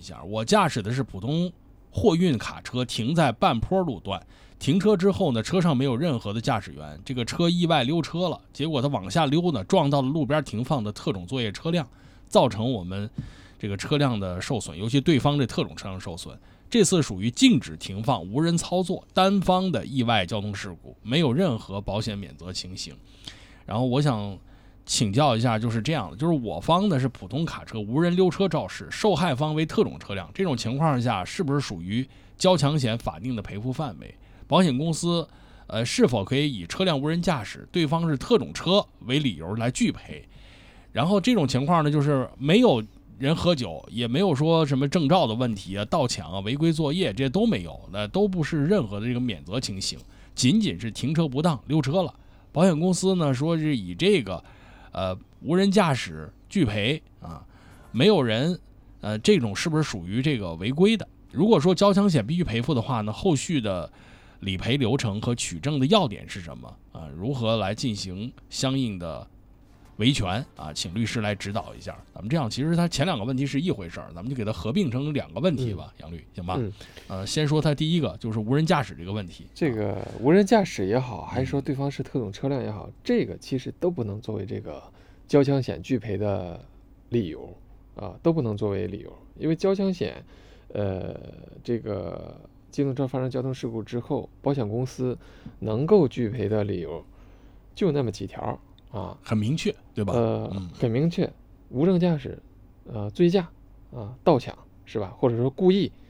下，我驾驶的是普通货运卡车，停在半坡路段，停车之后呢，车上没有任何的驾驶员，这个车意外溜车了，结果它往下溜呢，撞到了路边停放的特种作业车辆，造成我们这个车辆的受损，尤其对方这特种车辆受损。这次属于禁止停放、无人操作、单方的意外交通事故，没有任何保险免责情形。然后我想请教一下，就是这样的，就是我方的是普通卡车，无人溜车肇事，受害方为特种车辆，这种情况下是不是属于交强险法定的赔付范围？保险公司是否可以以车辆无人驾驶，对方是特种车为理由来拒赔？然后这种情况呢，就是没有人喝酒，也没有说什么证照的问题啊、盗抢啊、违规作业，这些都没有，那都不是任何的这个免责情形，仅仅是停车不当溜车了。保险公司呢说是以这个无人驾驶拒赔啊，没有人这种是不是属于这个违规的？如果说交强险必须赔付的话呢，后续的理赔流程和取证的要点是什么啊？如何来进行相应的维权啊？请律师来指导一下。咱们这样，其实他前两个问题是一回事儿，咱们就给它合并成两个问题吧，杨律，行吧？先说他第一个，就是无人驾驶这个问题。 这个无人驾驶也好，还是说对方是特种车辆也好，这个其实都不能作为这个交强险拒赔的理由啊，都不能作为理由，因为交强险，这个机动车发生交通事故之后，保险公司能够拒赔的理由就那么几条。 很明确，对吧？ 很明确，无证驾驶，醉驾盗抢是吧？或者说故意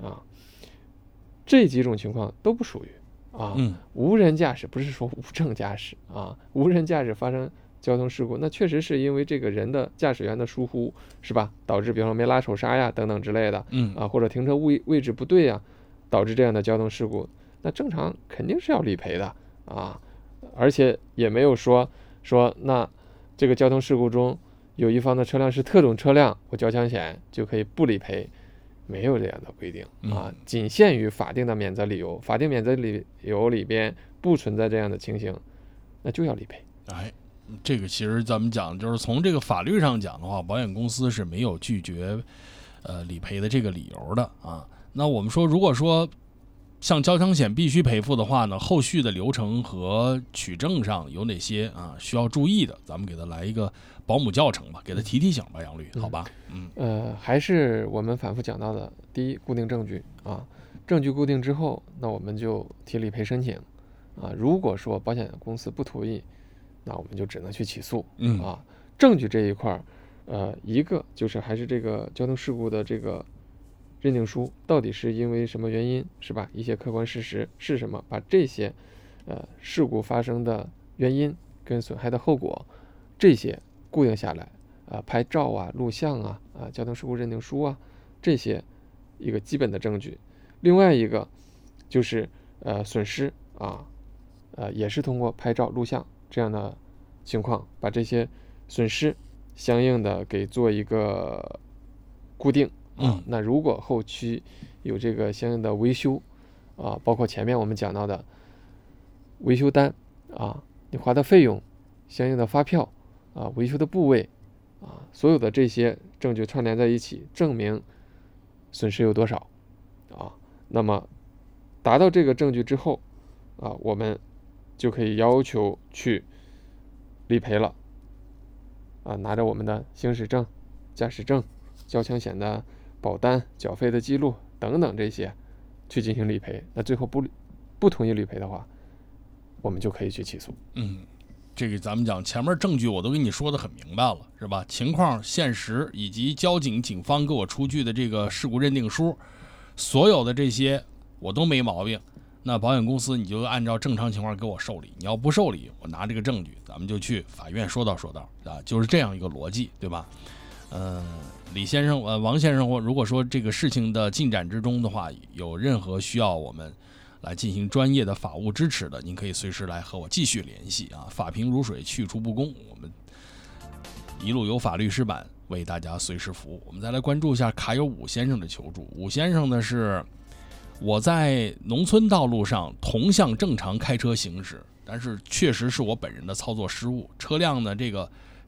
这几种情况都不属于无人驾驶，不是说无证驾驶无人驾驶发生交通事故，那确实是因为这个人的驾驶员的疏忽是吧？导致比方说没拉手刹呀等等之类的或者停车位置不对呀，导致这样的交通事故，那正常肯定是要理赔的而且也没有说那这个交通事故中有一方的车辆是特种车辆，我交强险就可以不理赔，没有这样的规定仅限于法定的免责理由，法定免责理由里边不存在这样的情形，那就要理赔。 这个其实咱们讲，就是从这个法律上讲的话，保险公司是没有拒绝理赔的这个理由的那我们说，如果说像交强险必须赔付的话呢，后续的流程和取证上有哪些需要注意的？咱们给他来一个保姆教程吧，给他提醒吧，杨律，好吧？ 还是我们反复讲到的，第一，固定证据证据固定之后，那我们就提理赔申请如果说保险公司不同意，那我们就只能去起诉证据这一块一个就是还是这个交通事故的这个认定书到底是因为什么原因是吧？一些客观事实是什么？把这些事故发生的原因跟损害的后果这些固定下来拍照录像交通事故认定书这些一个基本的证据。另外一个就是损失也是通过拍照录像这样的情况，把这些损失相应的给做一个固定那如果后期有这个相应的维修包括前面我们讲到的维修单你花的费用、相应的发票维修的部位所有的这些证据串联在一起，证明损失有多少那么达到这个证据之后我们就可以要求去理赔了拿着我们的行驶证、驾驶证、交强险的保单、缴费的记录等等这些去进行理赔。那最后不同意理赔的话，我们就可以去起诉。 这个咱们讲前面证据我都跟你说的很明白了，是吧？情况、现实以及交警、警方给我出具的这个事故认定书，所有的这些我都没毛病。那保险公司你就按照正常情况给我受理，你要不受理，我拿这个证据，咱们就去法院说道就是这样一个逻辑，对吧？李先生，王先生，如果说这个事情的进展之中的话，有任何需要我们来进行专业的法务支持的，您可以随时来和我继续联系法平如水，去除不公，我们一路有法律师版为大家随时服务。我们再来关注一下卡友武先生的求助。武先生呢是我在农村道路上同向正常开车行驶，但是确实是我本人的操作失误，车辆呢这个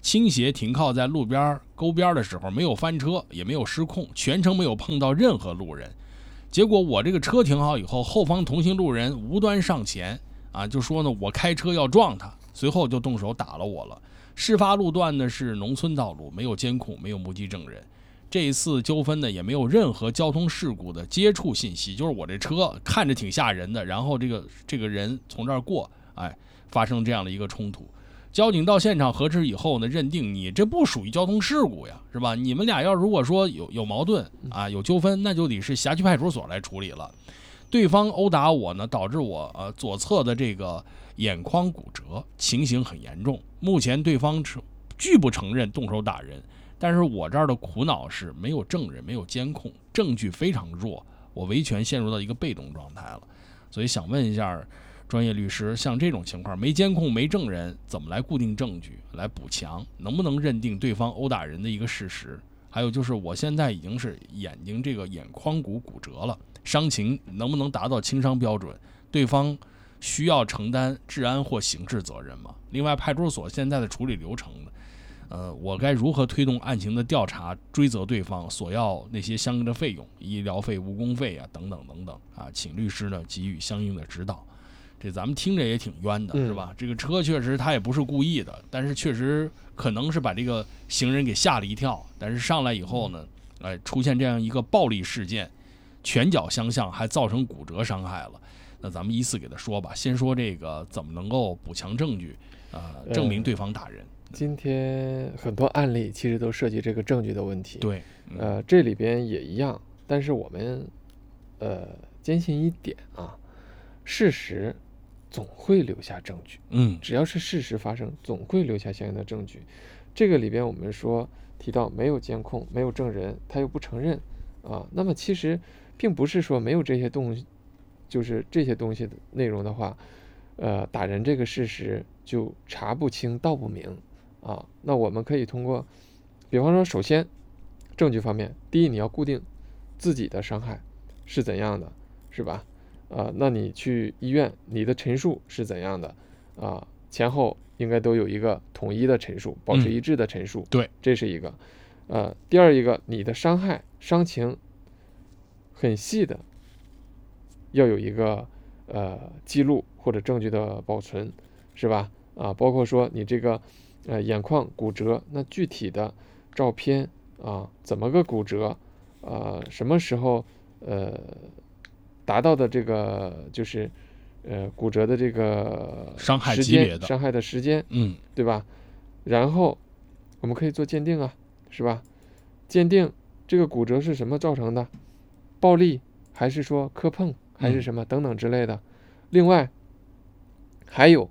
倾斜停靠在路边沟边的时候，没有翻车，也没有失控，全程没有碰到任何路人。结果我这个车停好以后，后方同行路人无端上前就说呢我开车要撞他，随后就动手打了我了。事发路段呢是农村道路，没有监控，没有目击证人。这一次纠纷呢也没有任何交通事故的接触信息，就是我这车看着挺吓人的，然后这个人从这儿过，发生这样的一个冲突。交警到现场核实以后呢，认定你这不属于交通事故呀，是吧？你们俩要如果说有矛盾有纠纷，那就得是辖区派出所来处理了。对方殴打我呢，导致我左侧的这个眼眶骨折，情形很严重。目前对方拒不承认动手打人，但是我这儿的苦恼是没有证人，没有监控，证据非常弱，我维权陷入到一个被动状态了。所以想问一下专业律师，像这种情况没监控没证人，怎么来固定证据来补强？能不能认定对方殴打人的一个事实？还有就是我现在已经是眼睛这个眼眶骨骨折了，伤情能不能达到轻伤标准？对方需要承担治安或刑事责任吗？另外派出所现在的处理流程我该如何推动案情的调查，追责对方，索要那些相应的费用，医疗费、误工费等等等等请律师呢给予相应的指导。这咱们听着也挺冤的，是吧？这个车确实他也不是故意的，但是确实可能是把这个行人给吓了一跳。但是上来以后呢，出现这样一个暴力事件，拳脚相向，还造成骨折伤害了。那咱们依次给他说吧。先说这个怎么能够补强证据，证明对方打人。 今天很多案例其实都涉及这个证据的问题。 对， 这里边也一样，但是我们坚信一点事实总会留下证据。只要是事实发生，总会留下相应的证据。这个里边我们提到没有监控，没有证人，他又不承认那么其实并不是说没有这些东西，就是这些东西的内容的话，打人这个事实就查不清道不明那我们可以通过，比方说首先证据方面，第一你要固定自己的伤害是怎样的，是吧？那你去医院，你的陈述是怎样的前后应该都有一个统一的陈述，保持一致的陈述。 对， 这是一个。第二一个，你的伤情很细的，要有一个记录或者证据的保存，是吧？包括说你这个眼眶骨折，那具体的照片怎么个骨折什么时候达到的这个就是骨折的这个伤害级别的伤害的时间，对吧？然后我们可以做鉴定是吧？鉴定这个骨折是什么造成的，暴力还是说磕碰还是什么等等之类的。另外还有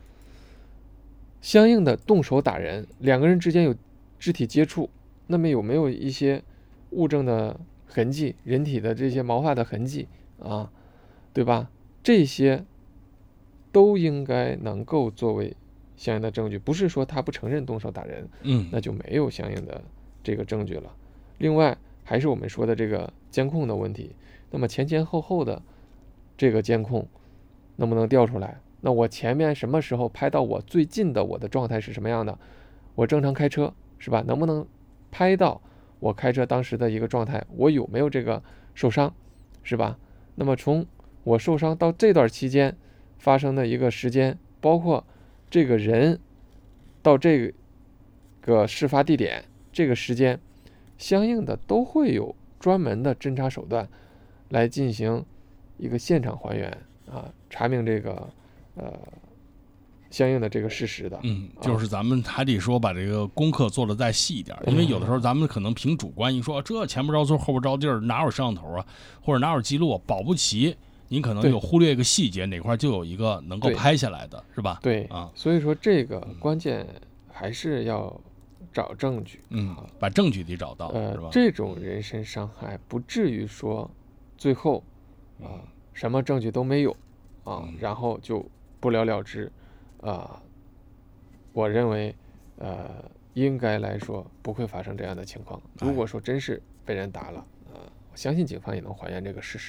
相应的动手打人，两个人之间有肢体接触，那么有没有一些物证的痕迹，人体的这些毛发的痕迹对吧？这些都应该能够作为相应的证据，不是说他不承认动手打人，那就没有相应的这个证据了。另外还是我们说的这个监控的问题，那么前后的这个监控能不能调出来？那我前面什么时候拍到我最近的我的状态是什么样的？我正常开车是吧？能不能拍到我开车当时的一个状态？我有没有这个受伤是吧？那么从我受伤到这段期间发生的一个时间，包括这个人到这个事发地点这个时间，相应的都会有专门的侦查手段来进行一个现场还原查明这个相应的这个事实的。 就是咱们还得说把这个功课做得再细一点，因为有的时候咱们可能凭主观一说这前不着村后不着地儿，哪有摄像头或者哪有记录，保不齐您可能有忽略一个细节，哪块就有一个能够拍下来的，是吧？ 对所以说这个关键还是要找证据， 把证据得找到，是吧？ 这种人身伤害不至于说最后什么证据都没有然后就不了了之我认为应该来说不会发生这样的情况。如果说真是被人打了我相信警方也能还原这个事实。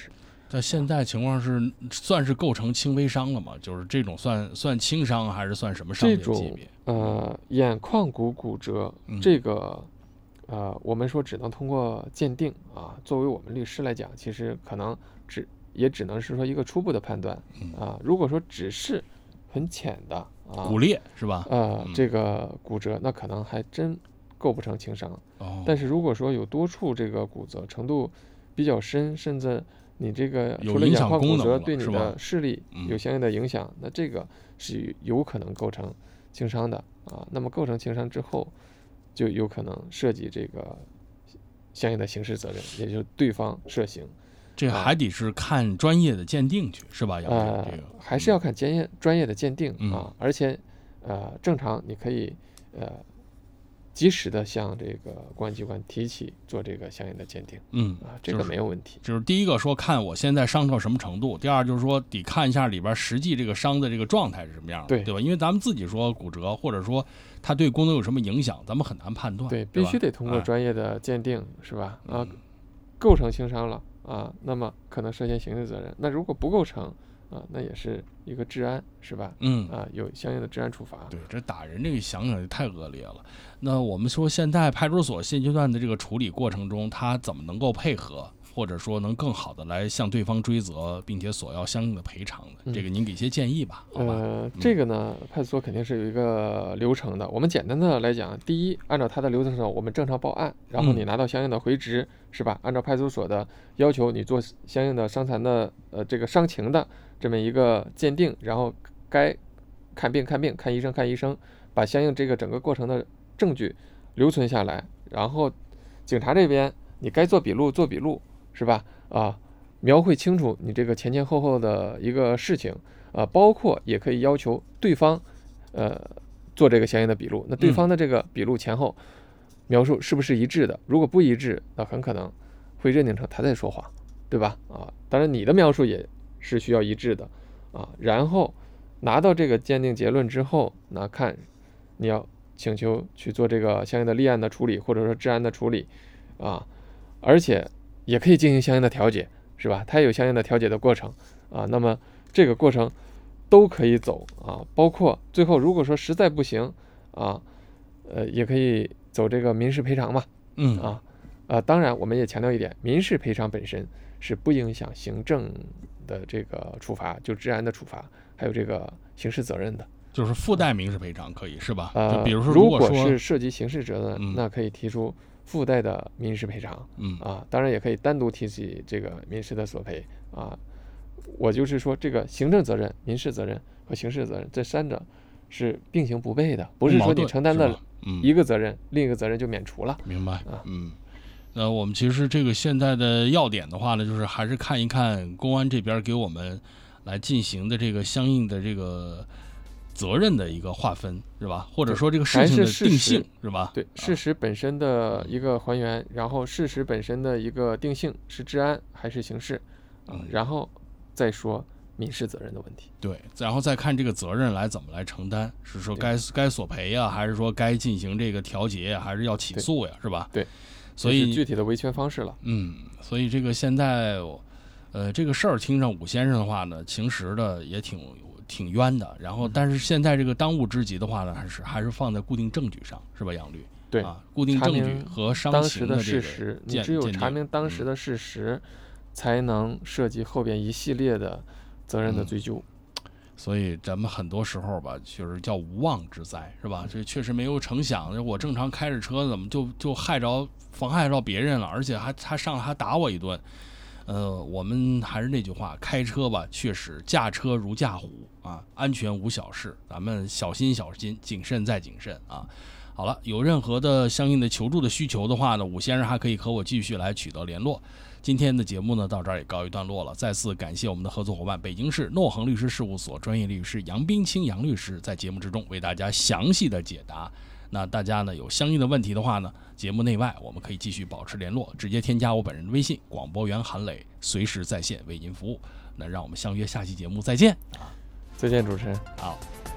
在现在情况是算是构成轻微伤了吗？就是这种算轻伤还是算什么伤的级别？ 眼眶骨骨折，这个我们说只能通过鉴定啊。作为我们律师来讲，其实可能也只能是说一个初步的判断啊。如果说只是很浅的啊， 骨裂是吧？ 这个骨折，那可能还真构不成轻伤。但是如果说有多处这个骨折程度比较深，甚至你这个除了眼眶骨折对你的视力有相应的影响，那这个是有可能构成轻伤的啊。那么构成轻伤之后，就有可能涉及这个相应的刑事责任，也就是对方涉刑。 这还得是看专业的鉴定去，是吧？ 还是要看专业的鉴定啊。而且正常你可以及时的向这个公安机关提起做这个相应的鉴定。这个没有问题。 就是第一个说看我现在伤到什么程度，第二就是说得看一下里边实际这个伤的这个状态是什么样的，对吧？因为咱们自己说骨折，或者说它对功能有什么影响，咱们很难判断。 对，必须得通过专业的鉴定，是吧？构成轻伤了啊，那么可能涉嫌刑事责任。那如果不构成啊，那也是一个治安，是吧？有相应的治安处罚。 对，这打人这个想想就太恶劣了。那我们说现在派出所现阶段的这个处理过程中，他怎么能够配合，或者说能更好的来向对方追责，并且索要相应的赔偿的？这个您给些建议吧。 这个呢，派出所肯定是有一个流程的。我们简单的来讲，第一，按照它的流程上，我们正常报案，然后你拿到相应的回执，是吧？按照派出所的要求，你做相应的伤残的这个伤情的这么一个鉴定，然后该看病看病，看医生看医生，把相应这个整个过程的证据留存下来，然后警察这边你该做笔录做笔录，是吧？描绘清楚你这个前前后后的一个事情，包括也可以要求对方做这个相应的笔录。那对方的这个笔录前后描述是不是一致的？如果不一致，那很可能会认定成他在说谎，对吧？当然你的描述也是需要一致的然后拿到这个鉴定结论之后，那看你要请求去做这个相应的立案的处理，或者说治安的处理而且也可以进行相应的调解，是吧？它也有相应的调解的过程那么这个过程都可以走包括最后如果说实在不行也可以走这个民事赔偿嘛。当然我们也强调一点，民事赔偿本身是不影响行政的这个处罚，就治安的处罚，还有这个刑事责任的。 就是附带民事赔偿可以是吧？就比如说， 如果是涉及刑事责任，那可以提出附带的民事赔偿。当然也可以单独提起这个民事的索赔我就是说，这个行政责任、民事责任和刑事责任这三者是并行不悖的，不是说你承担的一个责任，另一个责任就免除了。 明白那我们其实这个现在的要点的话呢，就是还是看一看公安这边给我们来进行的这个相应的这个责任的一个划分，是吧？或者说这个事情的定性，是吧？ 对，事实本身的一个还原，然后事实本身的一个定性是治安还是刑事然后再说民事责任的问题。 对，然后再看这个责任来怎么来承担，是说该索赔呀，还是说该进行这个调解呀，还是要起诉呀，是吧？ 对， 所以具体的维权方式了。 所以这个现在这个事儿听上武先生的话呢，情实的也挺冤的。然后但是现在这个当务之急的话呢，还是放在固定证据上，是吧？杨律？ 对固定证据和伤情的事实，你只有查明当时的事实，才能涉及后边一系列的责任的追究。 所以咱们很多时候吧，就是叫无妄之灾，是吧？这确实没有成想，我正常开着车，怎么就妨害到别人了，而且他上来还打我一顿。我们还是那句话，开车吧，确实驾车如驾虎安全无小事，咱们小心小心，谨慎再谨慎好了，有任何的相应的求助的需求的话呢，武先生还可以和我继续来取得联络。今天的节目呢，到这儿也告一段落了。再次感谢我们的合作伙伴，北京市诺恒律师事务所专业律师杨冰清杨律师，在节目之中为大家详细的解答。那大家呢有相应的问题的话呢，节目内外我们可以继续保持联络，直接添加我本人的微信广播员韩磊，随时在线为您服务。那让我们相约下期节目再见再见，主持人。 好。